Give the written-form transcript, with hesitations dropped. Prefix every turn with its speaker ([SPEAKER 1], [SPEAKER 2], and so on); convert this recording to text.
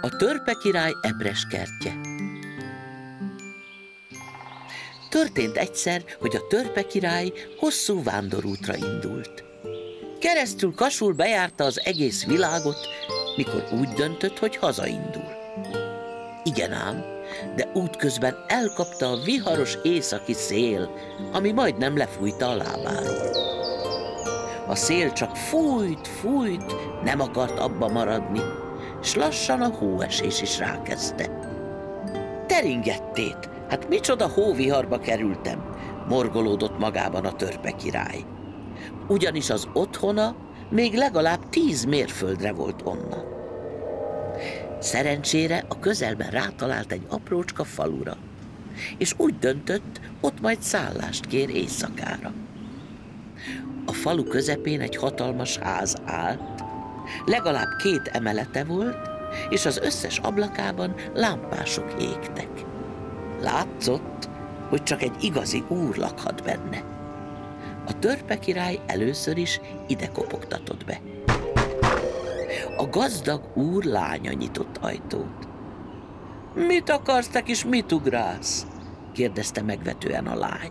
[SPEAKER 1] A törpe király epres kertje. Történt egyszer, hogy a törpe király hosszú vándorútra indult. Keresztül kasul bejárta az egész világot, mikor úgy döntött, hogy hazaindul. Igen ám, de útközben elkapta a viharos északi szél, ami majdnem lefújta a lábáról. A szél csak fújt, nem akart abba maradni, s lassan a hóesés is rákezdte. Teringettét, hát micsoda hóviharba kerültem, morgolódott magában a törpe király. Ugyanis az otthona még legalább 10 mérföldre volt onnan. Szerencsére a közelben rátalált egy aprócska falura, és úgy döntött, ott majd szállást kér éjszakára. A falu közepén egy hatalmas ház állt, legalább 2 emelete volt, és az összes ablakában lámpások égtek. Látszott, hogy csak egy igazi úr lakhat benne. A törpe király először is ide kopogtatott be. A gazdag úr lánya nyitott ajtót. Mit akarsz, te kis mit ugrálsz? Kérdezte megvetően a lány.